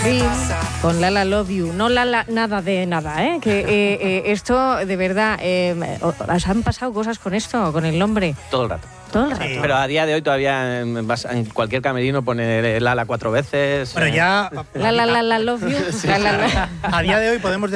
fin, con Lala Love You. No Lala nada de nada, ¿eh? Que esto, de verdad, ¿os han pasado cosas con esto, con el nombre? Todo el rato. Todo el rato. Sí. Pero a día de hoy todavía vas en cualquier camerino pone Lala 4 veces. Bueno, ya... La Love You. Sí. La, la, la. A día de hoy podemos